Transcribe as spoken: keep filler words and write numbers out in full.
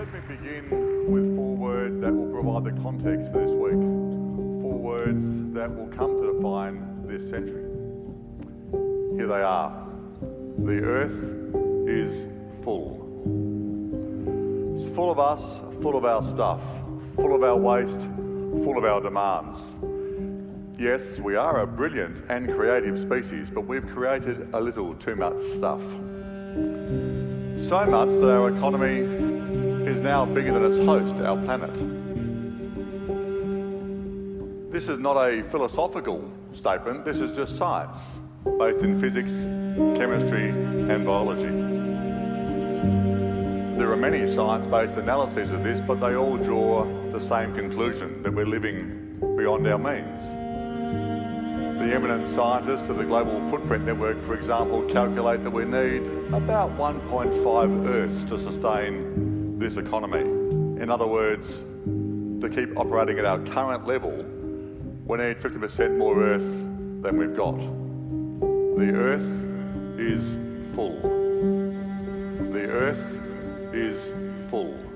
Let me begin with four words that will provide the context for this week. Four words that will come to define this century. Here they are. The earth is full. It's full of us, full of our stuff, full of our waste, full of our demands. Yes, we are a brilliant and creative species, but we've created a little too much stuff. So much that our economy is now bigger than its host, our planet. This is not a philosophical statement, this is just science, based in physics, chemistry and biology. There are many science-based analyses of this, but they all draw the same conclusion, that we're living beyond our means. The eminent scientists of the Global Footprint Network, for example, calculate that we need about one point five Earths to sustain this economy. In other words, to keep operating at our current level, we need fifty percent more Earth than we've got. The Earth is full. The Earth is full.